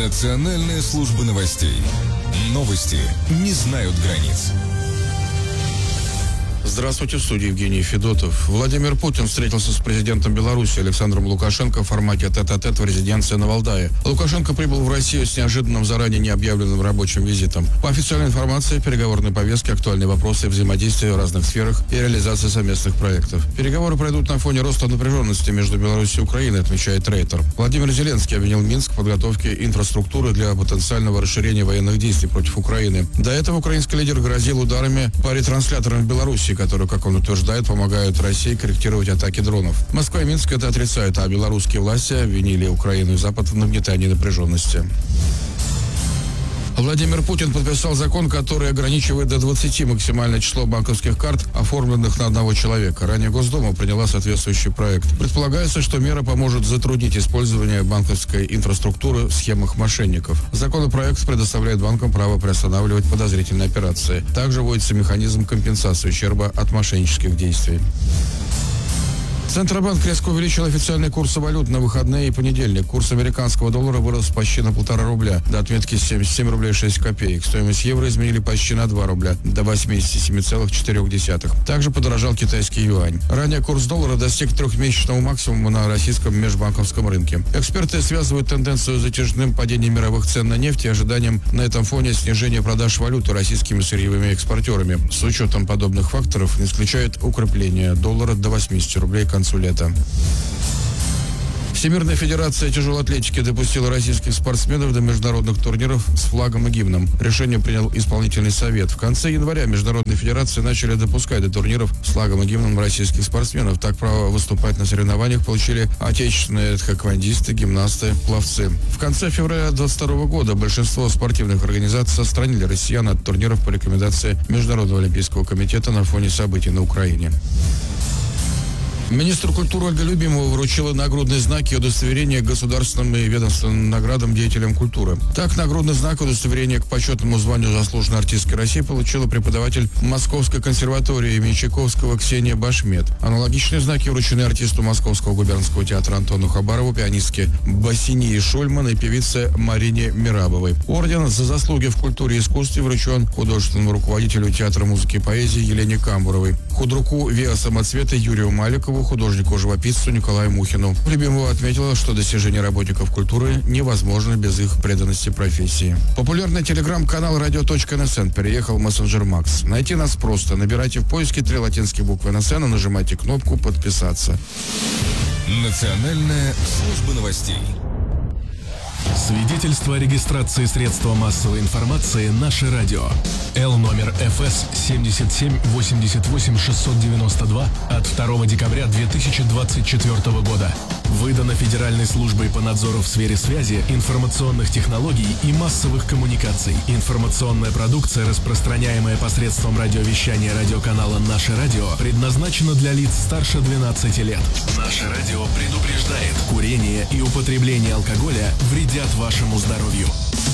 Национальная служба новостей. Новости не знают границ. Здравствуйте, в студии Евгений Федотов. Владимир Путин встретился с президентом Беларуси Александром Лукашенко в формате тет-а-тет в резиденции на Валдае. Лукашенко прибыл в Россию с неожиданным, заранее не объявленным рабочим визитом. По официальной информации, в переговорной повестке актуальны вопросы взаимодействия в разных сферах и реализации совместных проектов. Переговоры пройдут на фоне роста напряженности между Беларусью и Украиной, отмечает Рейтер. Владимир Зеленский обвинил Минск в подготовке инфраструктуры для потенциального расширения военных действий против Украины. До этого украинский лидер грозил ударами по ретрансляторам в Беларуси, которые, как он утверждает, помогают России корректировать атаки дронов. Москва и Минск это отрицают, а белорусские власти обвинили Украину и Запад в нагнетании напряженности. Владимир Путин подписал закон, который ограничивает до 20 максимальное число банковских карт, оформленных на одного человека. Ранее Госдума приняла соответствующий проект. Предполагается, что мера поможет затруднить использование банковской инфраструктуры в схемах мошенников. Законопроект предоставляет банкам право приостанавливать подозрительные операции. Также вводится механизм компенсации ущерба от мошеннических действий. Центробанк резко увеличил официальные курсы валют на выходные и понедельник. Курс американского доллара вырос почти на 1,5 рубля, до отметки 77 рублей 6 копеек. Стоимость евро изменили почти на 2 рубля, до 87,4. Также подорожал китайский юань. Ранее курс доллара достиг трехмесячного максимума на российском межбанковском рынке. Эксперты связывают тенденцию с затяжным падением мировых цен на нефть и ожиданием на этом фоне снижения продаж валюты российскими сырьевыми экспортерами. С учетом подобных факторов не исключает укрепление доллара до 80 рублей к концу лета. Всемирная федерация тяжелой атлетики допустила российских спортсменов до международных турниров с флагом и гимном. Решение принял исполнительный совет. В конце января международные федерации начали допускать до турниров с флагом и гимном российских спортсменов. Так право выступать на соревнованиях получили отечественные тхэквондисты, гимнасты, пловцы. В конце февраля 2022 года большинство спортивных организаций отстранили россиян от турниров по рекомендации Международного олимпийского комитета на фоне событий на Украине. Министр культуры Ольга Любимова вручила нагрудные знаки и удостоверения государственным и ведомственным наградам деятелям культуры. Так, нагрудный знак и удостоверение к почетному званию заслуженной артистки России получила преподаватель Московской консерватории имени Чайковского Ксения Башмет. Аналогичные знаки вручены артисту Московского губернского театра Антону Хабарову, пианистке Басинии Шульман и певице Марине Мирабовой. Орден за заслуги в культуре и искусстве вручен художественному руководителю театра музыки и поэзии Елене Камбуровой, худруку ВИА «Самоцветы» Юрию Маликову, художнику-живописцу Николаю Мухину. Любимова отметила, что достижения работников культуры невозможно без их преданности профессии. Популярный телеграм-канал radio.nsn переехал в мессенджер Макс. Найти нас просто. Набирайте в поиске 3 латинские буквы НСН и нажимайте кнопку «Подписаться». Национальная служба новостей. Свидетельство о регистрации средства массовой информации «Наше радио». Л номер ФС 7788692 от 2 декабря 2024 года. Выдано Федеральной службой по надзору в сфере связи, информационных технологий и массовых коммуникаций. Информационная продукция, распространяемая посредством радиовещания радиоканала «Наше радио», предназначена для лиц старше 12 лет. «Наше радио» предупреждает: курение и употребление алкоголя вредят вашему здоровью.